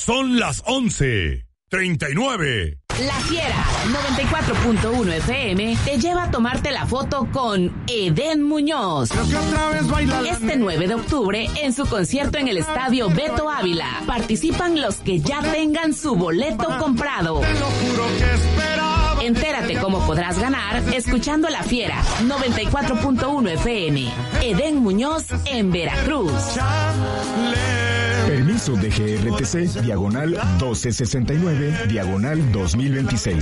Son las 11:39. La Fiera 94.1 FM te lleva a tomarte la foto con Edén Muñoz. Este 9 de octubre en su concierto en el Estadio Beto Ávila. Participan los que ya tengan su boleto comprado. Entérate cómo podrás ganar escuchando La Fiera 94.1 FM. Edén Muñoz en Veracruz. Permiso de GRTC, diagonal 1269, diagonal 2026.